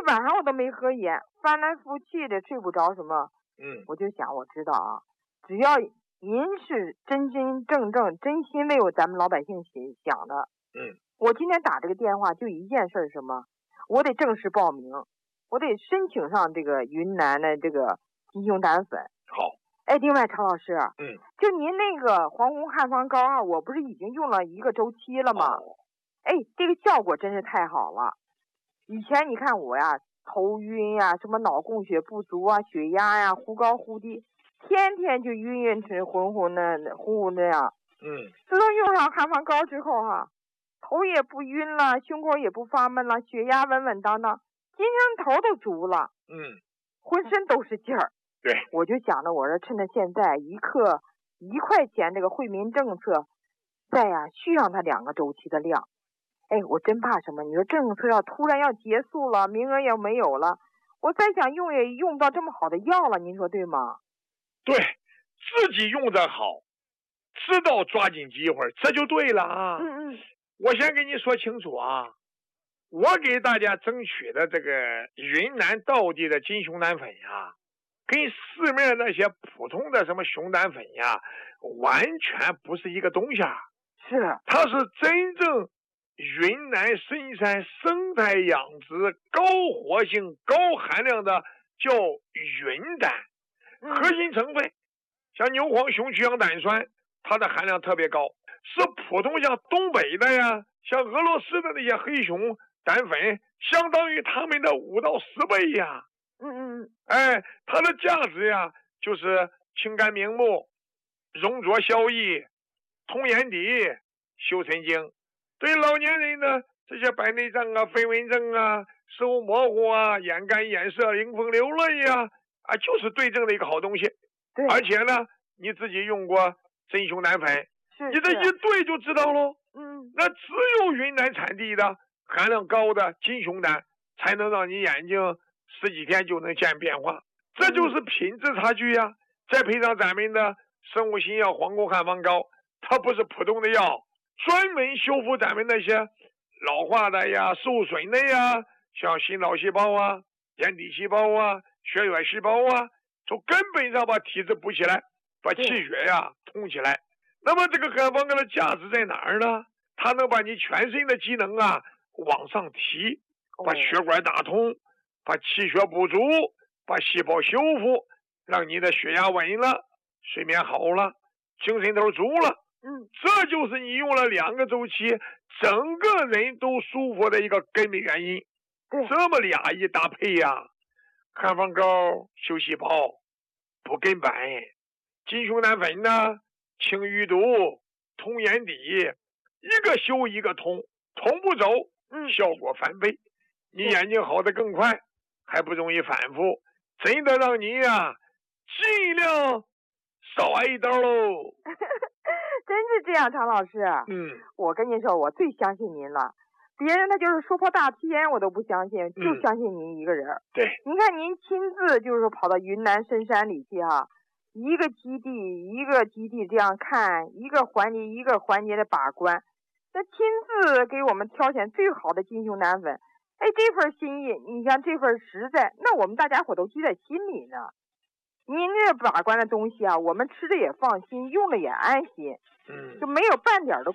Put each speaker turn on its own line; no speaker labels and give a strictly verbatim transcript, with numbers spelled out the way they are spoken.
晚上我都没合眼，翻来覆去的睡不着什么。
嗯，
我就想，我知道啊，只要您是真真正正真心为我咱们老百姓想的，
嗯，
我今天打这个电话就一件事，什么？我得正式报名，我得申请上这个云南的这个鸡胸胆粉。
好。
哎，另外常老师，
嗯，
就您那个黄红汉方膏啊，我不是已经用了一个周期了吗？
哦、
哎，这个效果真是太好了。以前你看我呀，头晕呀，什么脑供血不足啊，血压呀忽高忽低，天天就晕晕沉浑浑的糊糊那样。
嗯，
自从用上汉方膏之后哈、啊，头也不晕了，胸口也不发闷了，血压稳稳当当，精神头都足了。
嗯，
浑身都是劲儿。
对，
我就想着，我说趁着现在一克一块钱这个惠民政策，再呀续上它两个周期的量。哎，我真怕什么？你说政策要突然要结束了，名额也没有了，我再想用也用不到这么好的药了，您说对吗？
对，自己用得好，知道抓紧机会，这就对了啊。
嗯嗯。
我先给你说清楚啊，我给大家争取的这个云南道地的金熊胆粉呀，跟市面那些普通的什么熊胆粉呀，完全不是一个东西啊。
是，
它是真正云南深山生态养殖高活性高含量的叫云胆，核心成分像牛黄熊曲氧胆酸，它的含量特别高，是普通像东北的呀，像俄罗斯的那些黑熊胆粉，相当于他们的五到十倍呀。
嗯嗯，
哎，它的价值呀，就是清肝明目、溶浊消翳、通眼底、修神经。对老年人呢，这些白内障啊、飞蚊症啊、视物模糊啊、眼干眼涩、迎风流泪呀、啊，啊，就是对症的一个好东西。
对，
而且呢，你自己用过真熊胆粉，
是
你这一对就知道喽。
嗯，
那只有云南产地的含量高的金熊胆，才能让你眼睛十几天就能见变化，这就是品质差距呀。再配上咱们的生物新药黄宫汉方膏，它不是普通的药，专门修复咱们那些老化的呀、受损的呀，像心脑细胞啊、眼底细胞啊、血管细胞啊，从根本上把体质补起来，把气血呀通起来。那么这个汉方膏的价值在哪儿呢？它能把你全身的机能啊往上提，把血管打通，把气血补足，把细胞修复，让你的血压稳了，睡眠好了，精神头足了。
嗯，
这就是你用了两个周期，整个人都舒服的一个根本原因。
对，
这么俩一搭配呀，汉方膏修细胞，补根本，金熊胆粉呢清淤毒，通眼底，一个修一个通，同步走，
嗯，
效果翻倍，你眼睛好的更快，还不容易反复，真的让你呀尽量少挨一刀喽。
真是这样，常老师。
嗯，
我跟您说，我最相信您了。别人他就是说破大天，我都不相信，就相信您一个人。
嗯、对，
您看您亲自就是跑到云南深山里去哈、啊，一个基地一个基地这样看，一个环节一个环节的把关，那亲自给我们挑选最好的金熊胆粉。哎，这份心意，你像这份实在，那我们大家伙都记在心里呢。您这把关的东西啊，我们吃的也放心，用的也安心，
嗯，
就没有半点的